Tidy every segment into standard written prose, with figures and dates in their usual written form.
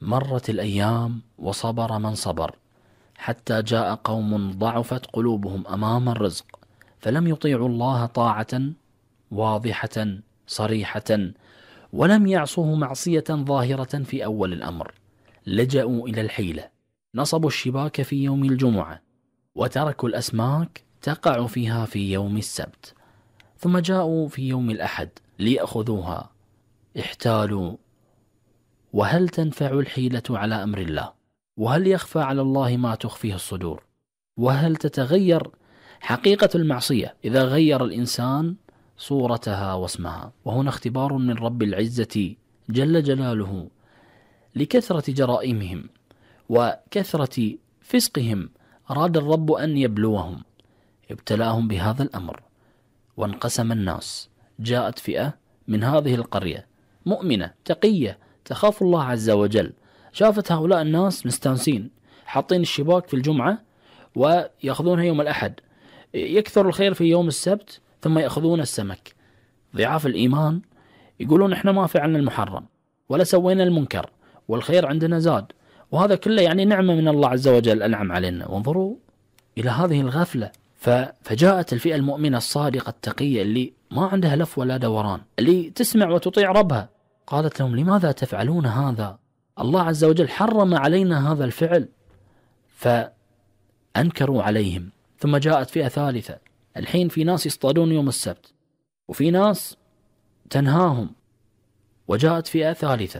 مرت الأيام وصبر من صبر، حتى جاء قوم ضعفت قلوبهم أمام الرزق، فلم يطيعوا الله طاعة واضحة صريحة، ولم يعصوه معصية ظاهرة في أول الأمر. لجأوا إلى الحيلة، نصبوا الشباك في يوم الجمعة، وتركوا الأسماك تقع فيها في يوم السبت، ثم جاءوا في يوم الأحد ليأخذوها. احتالوا، وهل تنفع الحيلة على أمر الله؟ وهل يخفى على الله ما تخفيه الصدور؟ وهل تتغير حقيقة المعصية إذا غير الإنسان صورتها واسمها؟ وهنا اختبار من رب العزة جل جلاله لكثرة جرائمهم وكثرة فسقهم، أراد الرب أن يبلوهم، ابتلاهم بهذا الأمر. وانقسم الناس، جاءت فئة من هذه القرية مؤمنة تقية تخاف الله عز وجل، شافت هؤلاء الناس مستانسين حاطين الشباك في الجمعة ويأخذونها يوم الأحد، يكثر الخير في يوم السبت ثم يأخذون السمك. ضعاف الإيمان يقولون إحنا ما فعلنا المحرم ولا سوينا المنكر والخير عندنا زاد، وهذا كله يعني نعمة من الله عز وجل أنعم علينا. وانظروا إلى هذه الغفلة. فجاءت الفئة المؤمنة الصادقة التقية اللي ما عندها لف ولا دوران، اللي تسمع وتطيع ربها، قالت لهم: لماذا تفعلون هذا؟ الله عز وجل حرم علينا هذا الفعل. فأنكروا عليهم. ثم جاءت فئة ثالثة، الحين في ناس يصطادون يوم السبت وفي ناس تنهاهم. وجاءت فئة ثالثة.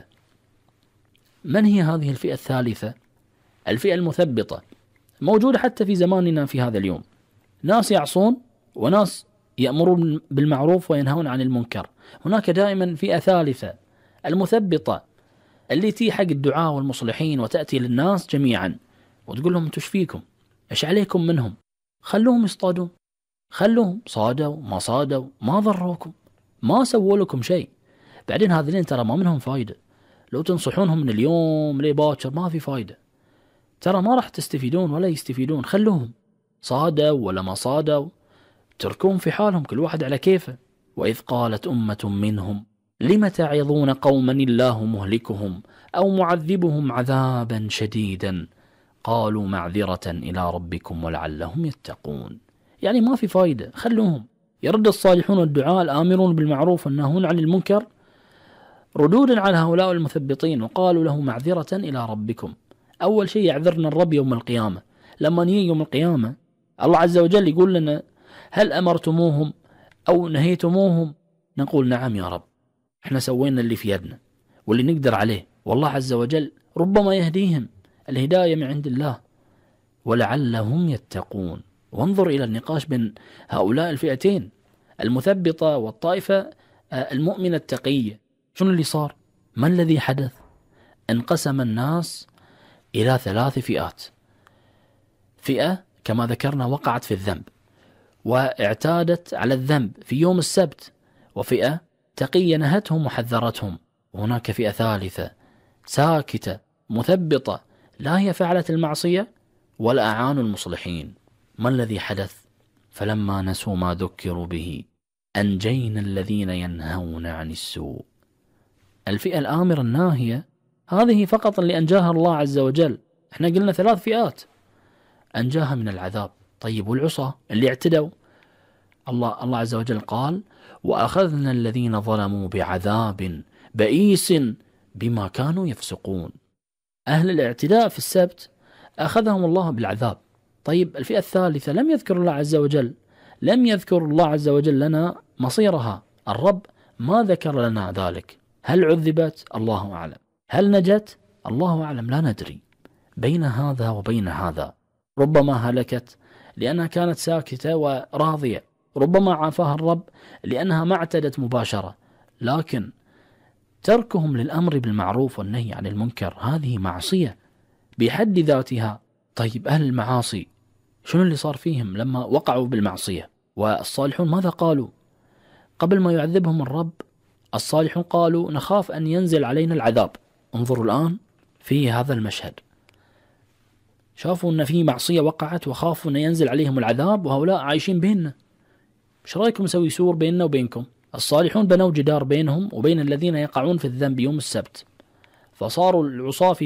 من هي هذه الفئة الثالثة؟ الفئة المثبطة، موجودة حتى في زماننا في هذا اليوم، ناس يعصون وناس يأمرون بالمعروف وينهون عن المنكر. هناك دائما فئة ثالثة، المثبطة، اللي تي حق الدعاء والمصلحين وتأتي للناس جميعا وتقول لهم: انتوش فيكم؟ ايش عليكم منهم؟ خلوهم يصطادون، خلوهم، صادوا ما صادوا ما ضروكم، ما سووا لكم شيء. بعدين هذين ترى ما منهم فايدة، لو تنصحونهم من اليوم ليه باكر ما في فايدة، ترى ما راح تستفيدون ولا يستفيدون. خلوهم، صادوا ولا ما صادوا تركوهم في حالهم، كل واحد على كيفه. وإذ قالت أمة منهم لم تعظون قوما الله مهلكهم أو معذبهم عذابا شديدا قالوا معذرة إلى ربكم ولعلهم يتقون. يعني ما في فايدة، خلوهم. يرد الصالحون والدعاء الآمرون بالمعروف والناهون عن المنكر ردودا على هؤلاء المثبطين، وقالوا له: معذرة إلى ربكم. أول شيء يعذرنا الرب يوم القيامة. لما نيجي يوم القيامة الله عز وجل يقول لنا: هل أمرتموهم أو نهيتموهم؟ نقول: نعم يا رب، احنا سوينا اللي في يدنا واللي نقدر عليه، والله عز وجل ربما يهديهم، الهداية من عند الله، ولعلهم يتقون. وانظر إلى النقاش بين هؤلاء الفئتين، المثبطة والطائفة المؤمنة التقية. شنو اللي صار؟ ما الذي حدث؟ انقسم الناس إلى 3 فئات. فئة كما ذكرنا وقعت في الذنب واعتادت على الذنب في يوم السبت، وفئة تقية نهتهم وحذرتهم. وهناك فئة ثالثة ساكتة مثبطة، لا هي فعلت المعصية ولا أعانوا المصلحين. ما الذي حدث؟ فلما نسوا ما ذكروا به أنجينا الذين ينهون عن السوء. الفئة الآمرة الناهية هذه فقط اللي أنجاها الله عز وجل. احنا قلنا 3 فئات أنجاها من العذاب. طيب والعصاة اللي اعتدوا؟ الله عز وجل قال: وأخذنا الذين ظلموا بعذاب بئيس بما كانوا يفسقون. أهل الاعتداء في السبت أخذهم الله بالعذاب. طيب الفئة الثالثة لم يذكر الله عز وجل، لم يذكر الله عز وجل لنا مصيرها، الرب ما ذكر لنا ذلك. هل عذبت؟ الله أعلم. هل نجت؟ الله أعلم، لا ندري. بين هذا وبين هذا ربما هلكت لأنها كانت ساكتة وراضية، ربما عافاها الرب لأنها ما اعتدت مباشرة، لكن تركهم للأمر بالمعروف والنهي عن المنكر هذه معصية بحد ذاتها. طيب أهل المعاصي شنو اللي صار فيهم لما وقعوا بالمعصية؟ والصالحون ماذا قالوا قبل ما يعذبهم الرب؟ الصالحون قالوا: نخاف أن ينزل علينا العذاب. انظروا الآن في هذا المشهد، شافوا أن في معصية وقعت وخافوا أن ينزل عليهم العذاب، وهؤلاء عايشين بيننا. ايش رايكم نسوي سور بيننا وبينكم؟ الصالحون بنوا جدار بينهم وبين الذين يقعون في الذنب يوم السبت، فصاروا العصاة